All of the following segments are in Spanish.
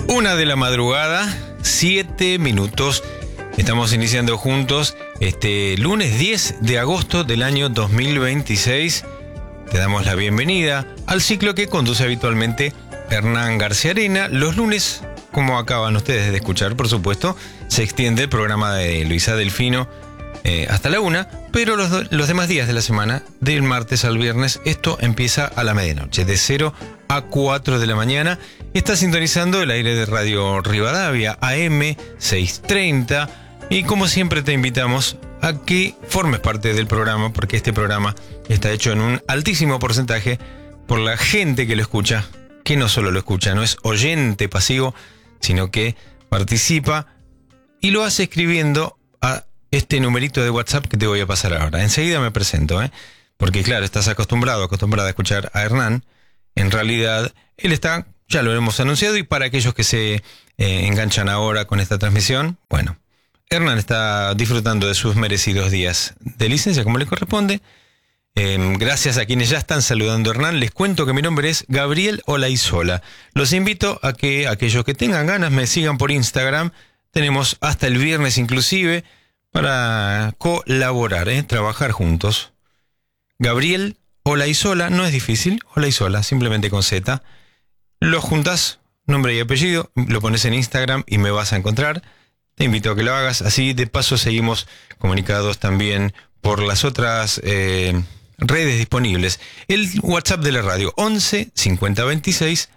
1 de la madrugada, 7 minutos. Estamos iniciando juntos este lunes 10 de agosto del año 2026. Te damos la bienvenida al ciclo que conduce habitualmente Hernán García Arena. Los lunes, como acaban ustedes de escuchar, por supuesto, se extiende el programa de Luisa Delfino hasta la 1, pero los demás días de la semana, del martes al viernes, esto empieza a la medianoche, de 0 a 4 de la mañana. Está sintonizando el aire de Radio Rivadavia, AM 630, y como siempre te invitamos a que formes parte del programa, porque este programa está hecho en un altísimo porcentaje por la gente que lo escucha, que no solo lo escucha, no es oyente pasivo, sino que participa y lo hace escribiendo a este numerito de WhatsApp que te voy a pasar ahora. Enseguida me presento, porque claro, estás acostumbrada a escuchar a Hernán. En realidad, él está, ya lo hemos anunciado, y para aquellos que se enganchan ahora con esta transmisión, bueno, Hernán está disfrutando de sus merecidos días de licencia, como le corresponde. Gracias a quienes ya están saludando a Hernán, les cuento que mi nombre es Gabriel Olaizola. Los invito a que aquellos que tengan ganas me sigan por Instagram. Tenemos hasta el viernes inclusive para colaborar, trabajar juntos. Gabriel Olaizola, no es difícil, Olaizola, simplemente con Z. Lo juntas, nombre y apellido, lo pones en Instagram y me vas a encontrar. Te invito a que lo hagas, así de paso seguimos comunicados también por las otras redes disponibles. El WhatsApp de la radio, 11 50 26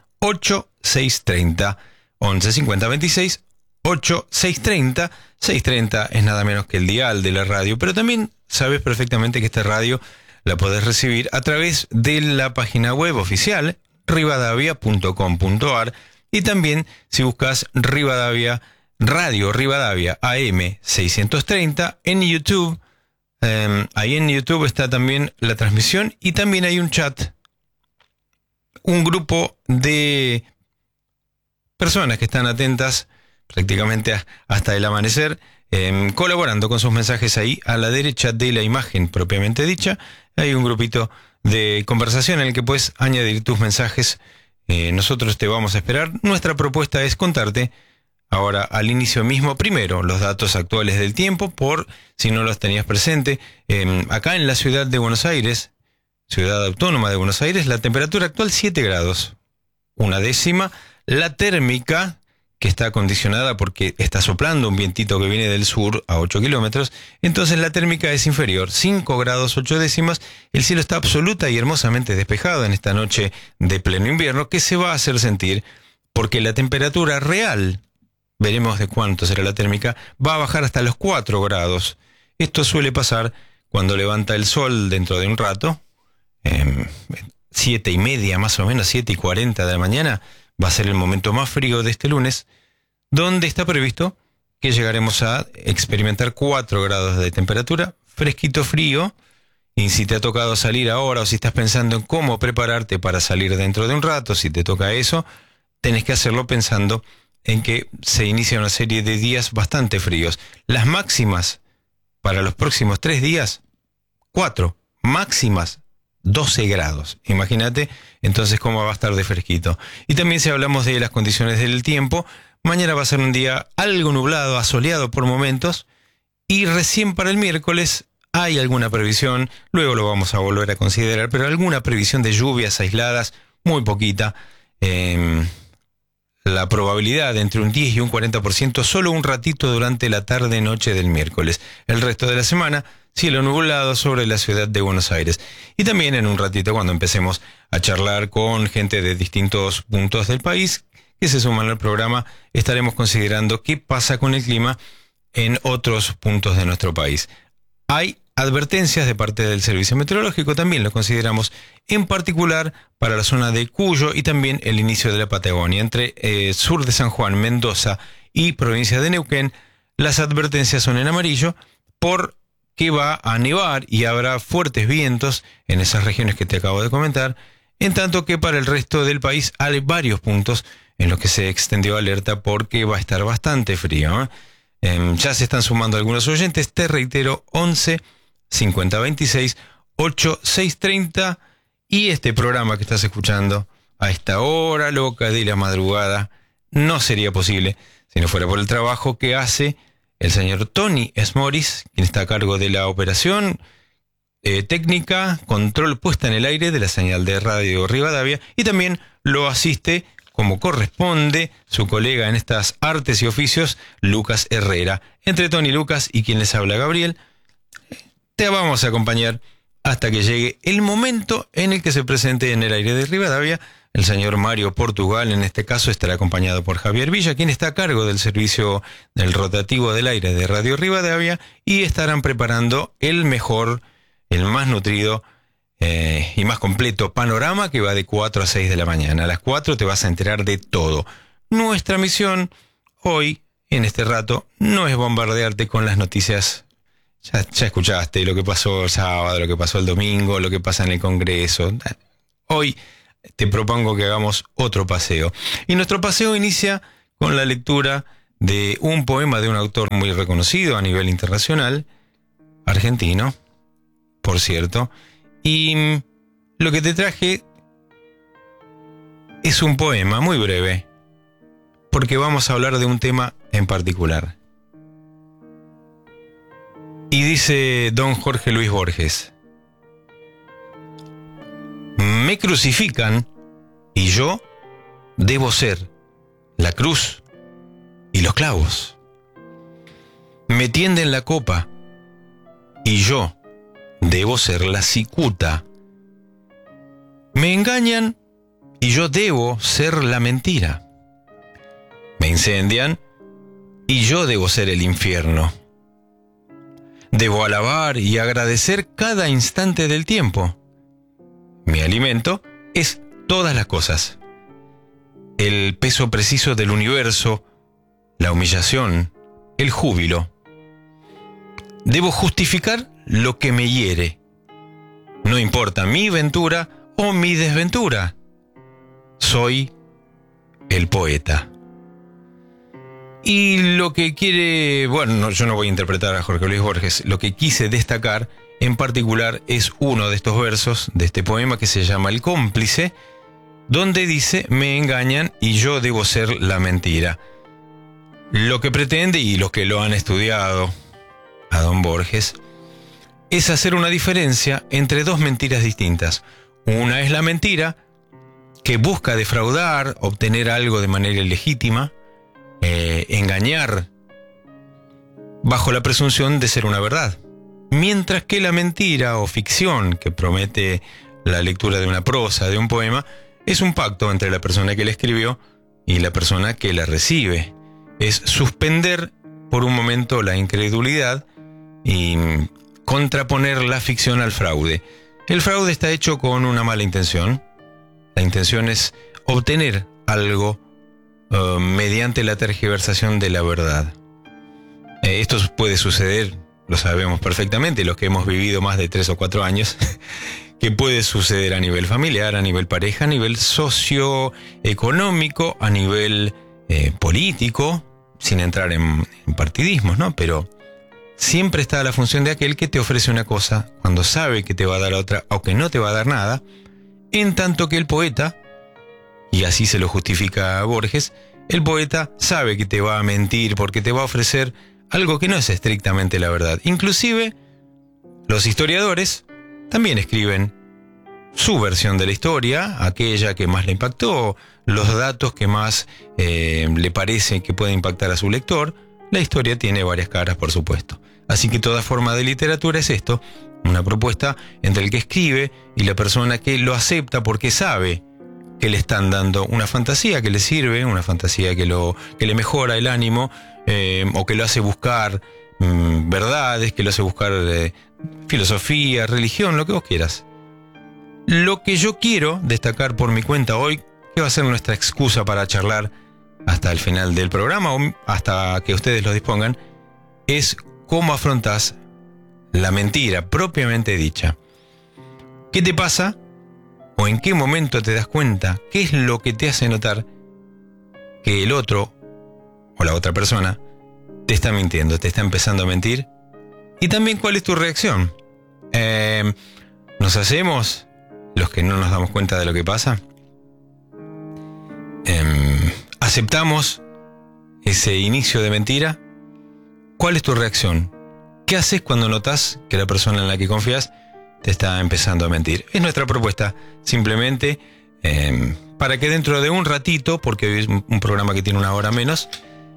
8630. 11 50 26 8630. 630 es nada menos que el dial de la radio, pero también sabes perfectamente que esta radio la podés recibir a través de la página web oficial rivadavia.com.ar, y también si buscas Rivadavia Radio, Rivadavia AM 630 en YouTube. Ahí en YouTube está también la transmisión, y también hay un chat, un grupo de personas que están atentas prácticamente hasta el amanecer, colaborando con sus mensajes ahí a la derecha de la imagen propiamente dicha. Hay un grupito de conversación en el que puedes añadir tus mensajes. Nosotros te vamos a esperar. Nuestra propuesta es contarte ahora al inicio mismo, primero, los datos actuales del tiempo, por si no los tenías presente. Acá en la ciudad de Buenos Aires, ciudad autónoma de Buenos Aires, la temperatura actual 7 grados, 1/10. La térmica, que está acondicionada porque está soplando un vientito que viene del sur a 8 kilómetros, entonces la térmica es inferior, 5 grados 8/10. El cielo está absoluta y hermosamente despejado en esta noche de pleno invierno, que se va a hacer sentir porque la temperatura real, veremos de cuánto será la térmica, va a bajar hasta los 4 grados. Esto suele pasar cuando levanta el sol dentro de un rato, 7:30 más o menos, 7:40 de la mañana, va a ser el momento más frío de este lunes, donde está previsto que llegaremos a experimentar 4 grados de temperatura, fresquito frío. Y si te ha tocado salir ahora, o si estás pensando en cómo prepararte para salir dentro de un rato, si te toca eso, tenés que hacerlo pensando en que se inicia una serie de días bastante fríos. Las máximas para los próximos 3 días, 4, máximas 12 grados. Imagínate entonces cómo va a estar de fresquito. Y también, si hablamos de las condiciones del tiempo, mañana va a ser un día algo nublado, asoleado por momentos, y recién para el miércoles hay alguna previsión, luego lo vamos a volver a considerar, pero alguna previsión de lluvias aisladas, muy poquita. La probabilidad de entre un 10 y un 40%, solo un ratito durante la tarde-noche del miércoles. El resto de la semana, cielo nublado sobre la ciudad de Buenos Aires. Y también en un ratito, cuando empecemos a charlar con gente de distintos puntos del país que se suman al programa, estaremos considerando qué pasa con el clima en otros puntos de nuestro país. Hay advertencias de parte del Servicio Meteorológico, también lo consideramos, en particular para la zona de Cuyo y también el inicio de la Patagonia. Entre sur de San Juan, Mendoza y provincia de Neuquén, las advertencias son en amarillo porque va a nevar y habrá fuertes vientos en esas regiones que te acabo de comentar, en tanto que para el resto del país hay varios puntos en los que se extendió alerta porque va a estar bastante frío. Ya se están sumando algunos oyentes, te reitero, 11 50 26 8630, y este programa que estás escuchando a esta hora loca de la madrugada no sería posible si no fuera por el trabajo que hace el señor Tony Smoris, quien está a cargo de la operación técnica, control puesta en el aire de la señal de Radio Rivadavia, y también lo asiste, como corresponde, su colega en estas artes y oficios, Lucas Herrera. Entre Tony, Lucas y quien les habla, Gabriel, te vamos a acompañar hasta que llegue el momento en el que se presente en el aire de Rivadavia el señor Mario Portugal. En este caso estará acompañado por Javier Villa, quien está a cargo del servicio del rotativo del aire de Radio Rivadavia, y estarán preparando el mejor, el más nutrido y más completo panorama que va de 4 a 6 de la mañana. A las 4 te vas a enterar de todo. Nuestra misión hoy, en este rato, no es bombardearte con las noticias. Ya escuchaste lo que pasó el sábado, lo que pasó el domingo, lo que pasa en el Congreso. Hoy te propongo que hagamos otro paseo. Y nuestro paseo inicia con la lectura de un poema de un autor muy reconocido a nivel internacional, argentino, por cierto. Y lo que te traje es un poema muy breve, porque vamos a hablar de un tema en particular. Y dice don Jorge Luis Borges: me crucifican y yo debo ser la cruz y los clavos. Me tienden la copa y yo debo ser la cicuta. Me engañan y yo debo ser la mentira. Me incendian y yo debo ser el infierno. Debo alabar y agradecer cada instante del tiempo. Mi alimento es todas las cosas. El peso preciso del universo, la humillación, el júbilo. Debo justificar lo que me hiere. No importa mi ventura o mi desventura. Soy el poeta. Y lo que quiere, bueno, yo no voy a interpretar a Jorge Luis Borges, lo que quise destacar en particular es uno de estos versos de este poema que se llama El cómplice, donde dice: me engañan y yo debo ser la mentira. Lo que pretende, y los que lo han estudiado a don Borges, es hacer una diferencia entre dos mentiras distintas. Una es la mentira que busca defraudar, obtener algo de manera ilegítima, engañar bajo la presunción de ser una verdad. Mientras que la mentira o ficción que promete la lectura de una prosa, de un poema, es un pacto entre la persona que la escribió y la persona que la recibe. Es suspender por un momento la incredulidad y contraponer la ficción al fraude. El fraude está hecho con una mala intención. La intención es obtener algo mediante la tergiversación de la verdad. Esto puede suceder, lo sabemos perfectamente, los que hemos vivido más de 3 o 4 años, que puede suceder a nivel familiar, a nivel pareja, a nivel socioeconómico, a nivel político, sin entrar en partidismos, ¿no? Pero siempre está la función de aquel que te ofrece una cosa cuando sabe que te va a dar otra o que no te va a dar nada, en tanto que el poeta, y así se lo justifica a Borges, el poeta sabe que te va a mentir porque te va a ofrecer algo que no es estrictamente la verdad. Inclusive, los historiadores también escriben su versión de la historia, aquella que más le impactó, los datos que más le parece que puede impactar a su lector. La historia tiene varias caras, por supuesto. Así que toda forma de literatura es esto, una propuesta entre el que escribe y la persona que lo acepta porque sabe que le están dando una fantasía que le sirve, una fantasía que le mejora el ánimo, o que lo hace buscar verdades, que lo hace buscar filosofía, religión, lo que vos quieras. Lo que yo quiero destacar por mi cuenta hoy, que va a ser nuestra excusa para charlar hasta el final del programa o hasta que ustedes lo dispongan, es cómo afrontás la mentira propiamente dicha. ¿Qué te pasa? ¿O en qué momento te das cuenta qué es lo que te hace notar que el otro o la otra persona te está mintiendo, te está empezando a mentir? Y también cuál es tu reacción. ¿Nos hacemos los que no nos damos cuenta de lo que pasa? aceptamos ese inicio de mentira, ¿cuál es tu reacción? ¿Qué haces cuando notas que la persona en la que confías te está empezando a mentir? Es nuestra propuesta, simplemente para que dentro de un ratito, porque hoy es un programa que tiene una hora menos,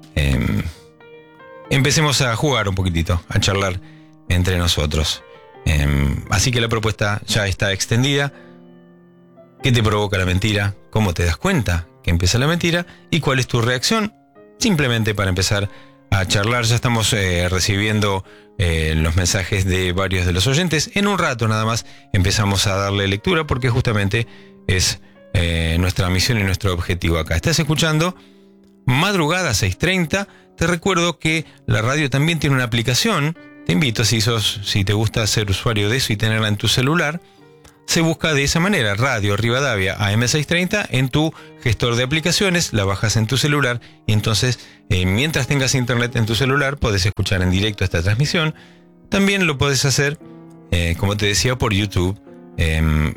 empecemos a jugar un poquitito, a charlar entre nosotros. Así que la propuesta ya está extendida. ¿Qué te provoca la mentira? ¿Cómo te das cuenta que empieza la mentira? ¿Y cuál es tu reacción? Simplemente para empezar a charlar. Ya estamos recibiendo los mensajes de varios de los oyentes. En un rato nada más empezamos a darle lectura, porque justamente es nuestra misión y nuestro objetivo acá. Estás escuchando Madrugada 6:30. Te recuerdo que la radio también tiene una aplicación. Te invito, si te gusta ser usuario de eso y tenerla en tu celular, se busca de esa manera: Radio Rivadavia AM630 en tu gestor de aplicaciones, la bajas en tu celular y entonces mientras tengas internet en tu celular podés escuchar en directo esta transmisión. También lo podés hacer, como te decía, por YouTube, en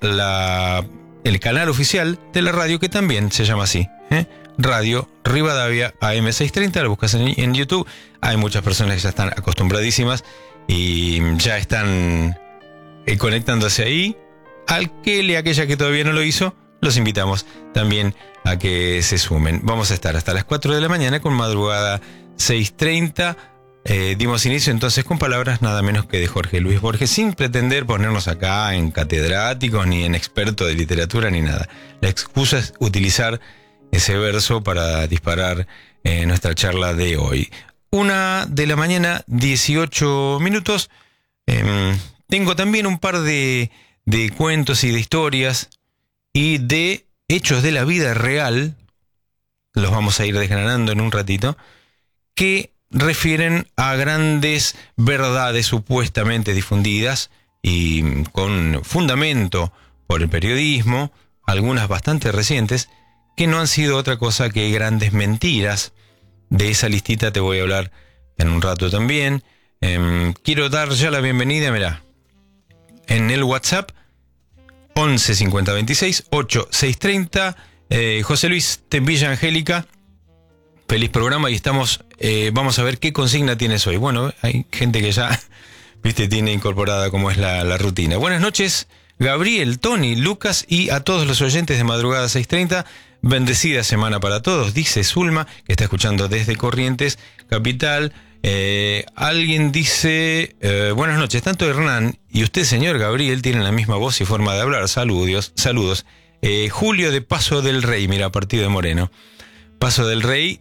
el canal oficial de la radio, que también se llama así, Radio Rivadavia AM630, lo buscas en YouTube. Hay muchas personas que ya están acostumbradísimas y ya están conectándose ahí. Aquella que todavía no lo hizo, los invitamos también a que se sumen. Vamos a estar hasta las 4 de la mañana con Madrugada 6:30. Dimos inicio entonces con palabras nada menos que de Jorge Luis Borges, sin pretender ponernos acá en catedráticos ni en experto de literatura ni nada. La excusa es utilizar ese verso para disparar nuestra charla de hoy. 1 de la mañana, 18 minutos. Tengo también un par de cuentos y de historias y de hechos de la vida real, los vamos a ir desgranando en un ratito, que refieren a grandes verdades supuestamente difundidas y con fundamento por el periodismo, algunas bastante recientes, que no han sido otra cosa que grandes mentiras. De esa listita te voy a hablar en un rato también. Quiero dar ya la bienvenida, mirá, en el WhatsApp 11 50 26 8 630. José Luis te envía Angélica. Feliz programa y vamos a ver qué consigna tienes hoy. Bueno, hay gente que ya, tiene incorporada como es la rutina. Buenas noches, Gabriel, Tony, Lucas y a todos los oyentes de Madrugada 630. Bendecida semana para todos, dice Zulma, que está escuchando desde Corrientes, capital. Alguien dice, buenas noches, tanto Hernán y usted, señor Gabriel, tienen la misma voz y forma de hablar. Saludos. Julio de Paso del Rey, mira, partido de Moreno. Paso del Rey,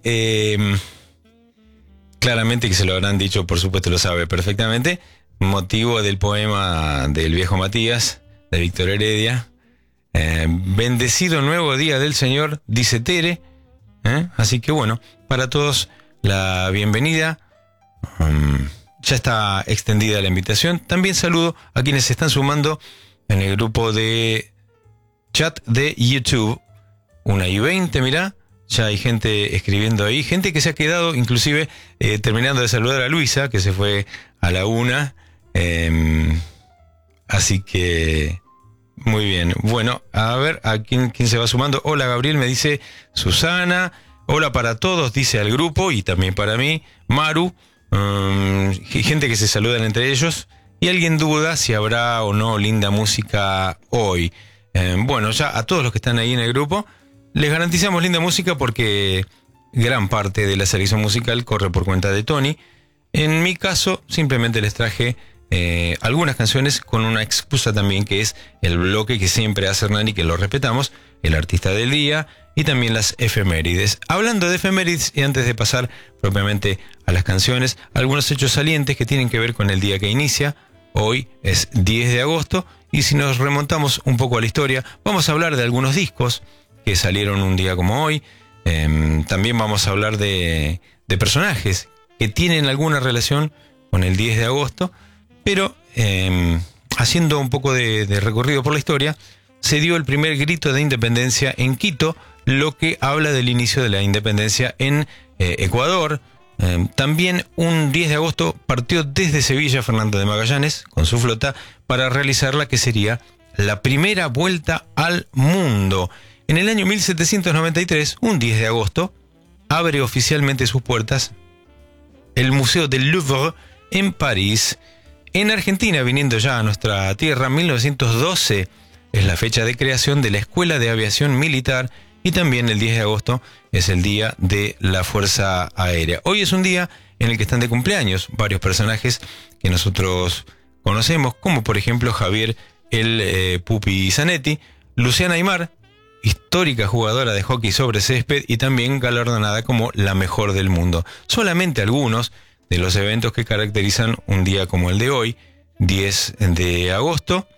claramente que se lo habrán dicho, por supuesto lo sabe perfectamente, motivo del poema del viejo Matías, de Víctor Heredia. Bendecido nuevo día del Señor, dice Tere. Así que bueno, para todos la bienvenida. Ya está extendida la invitación. También saludo a quienes se están sumando en el grupo de chat de YouTube. 1:20, mirá. Ya hay gente escribiendo ahí, gente que se ha quedado, inclusive terminando de saludar a Luisa, que se fue a la 1. Así que muy bien. Bueno, a ver a quién se va sumando. Hola Gabriel, me dice Susana. Hola para todos, dice al grupo y también para mí. Maru. Gente que se saludan entre ellos. Y alguien duda si habrá o no linda música hoy. Bueno, ya a todos los que están ahí en el grupo les garantizamos linda música, porque gran parte de la selección musical corre por cuenta de Tony. En mi caso, simplemente les traje algunas canciones con una excusa también, que es el bloque que siempre hace Hernán y que lo respetamos, el artista del día y también las efemérides. Hablando de efemérides, y antes de pasar propiamente a las canciones, algunos hechos salientes que tienen que ver con el día que inicia. Hoy es 10 de agosto y si nos remontamos un poco a la historia, vamos a hablar de algunos discos que salieron un día como hoy. También vamos a hablar de personajes que tienen alguna relación con el 10 de agosto, pero haciendo un poco de recorrido por la historia, se dio el primer grito de independencia en Quito, lo que habla del inicio de la independencia en Ecuador. También un 10 de agosto partió desde Sevilla Fernando de Magallanes con su flota para realizar la que sería la primera vuelta al mundo. En el año 1793, un 10 de agosto, abre oficialmente sus puertas el Museo del Louvre en París. En Argentina, viniendo ya a nuestra tierra, 1912 es la fecha de creación de la Escuela de Aviación Militar y también el 10 de agosto es el Día de la Fuerza Aérea. Hoy es un día en el que están de cumpleaños varios personajes que nosotros conocemos, como por ejemplo Javier el Pupi Zanetti, Luciana Aymar, histórica jugadora de hockey sobre césped y también galardonada como la mejor del mundo. Solamente algunos de los eventos que caracterizan un día como el de hoy, 10 de agosto.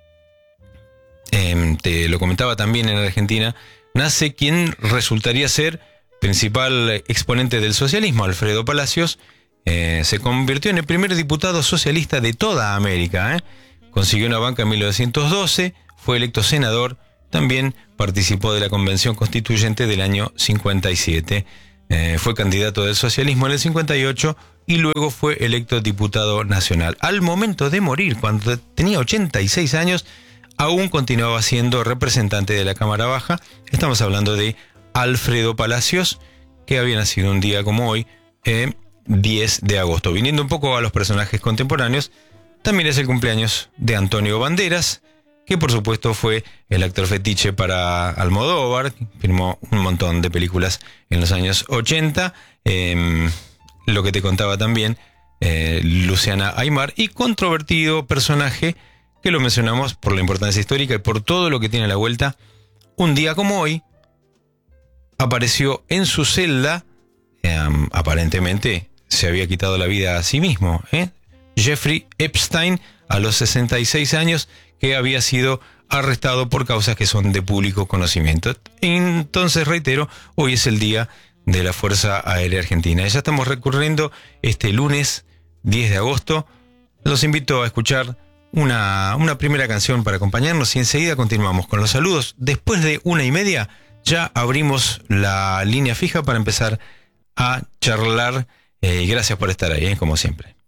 Te lo comentaba también, en Argentina nace quien resultaría ser principal exponente del socialismo, Alfredo Palacios. Se convirtió en el primer diputado socialista de toda América. Consiguió una banca en 1912, fue electo senador, también participó de la Convención Constituyente del año 57. Fue candidato del socialismo en el 58 y luego fue electo diputado nacional. Al momento de morir, cuando tenía 86 años, aún continuaba siendo representante de la Cámara Baja. Estamos hablando de Alfredo Palacios, que había nacido un día como hoy, 10 de agosto. Viniendo un poco a los personajes contemporáneos, también es el cumpleaños de Antonio Banderas, que por supuesto fue el actor fetiche para Almodóvar, firmó un montón de películas en los años 80. Lo que te contaba también, Luciana Aymar, y controvertido personaje que lo mencionamos por la importancia histórica y por todo lo que tiene a la vuelta. Un día como hoy, apareció en su celda, aparentemente se había quitado la vida a sí mismo, Jeffrey Epstein, a los 66 años, que había sido arrestado por causas que son de público conocimiento. Entonces, reitero, hoy es el Día de la Fuerza Aérea Argentina. Ya estamos recorriendo este lunes 10 de agosto. Los invito a escuchar una primera canción para acompañarnos y enseguida continuamos con los saludos. Después de 1:30 ya abrimos la línea fija para empezar a charlar. Gracias por estar ahí, como siempre.